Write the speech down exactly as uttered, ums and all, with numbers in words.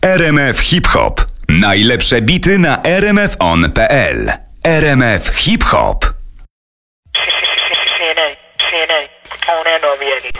R M F Hip Hop. Najlepsze bity na r m f on kropka p l. R M F Hip Hop. C N A, C N A, Capone and Oviedo.